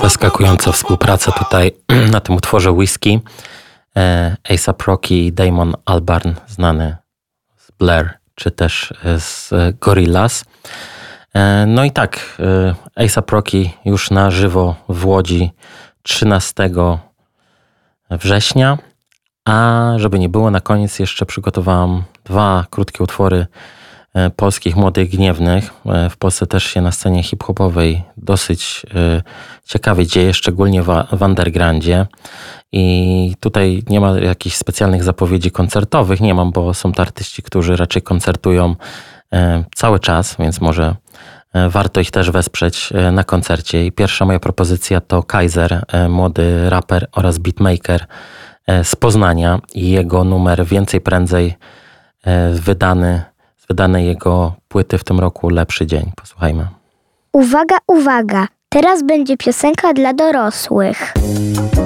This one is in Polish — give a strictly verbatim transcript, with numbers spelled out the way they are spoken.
Zaskakująca współpraca tutaj na tym utworze Whiskey. A$ap Rocky i Damon Albarn, znany z Blur, czy też z Gorillaz. No i tak, A$ap Rocky już na żywo w Łodzi trzynastego września. A żeby nie było, na koniec jeszcze przygotowałam dwa krótkie utwory polskich młodych gniewnych. W Polsce też się na scenie hip-hopowej dosyć ciekawie dzieje, szczególnie w undergroundzie. I tutaj nie ma jakichś specjalnych zapowiedzi koncertowych, nie mam, bo są to artyści, którzy raczej koncertują cały czas, więc może warto ich też wesprzeć na koncercie. I pierwsza moja propozycja to Kaiser, młody raper oraz beatmaker z Poznania i jego numer Więcej Prędzej, wydany z wydanej jego płyty w tym roku Lepszy Dzień. Posłuchajmy. Uwaga, uwaga! Teraz będzie piosenka dla dorosłych.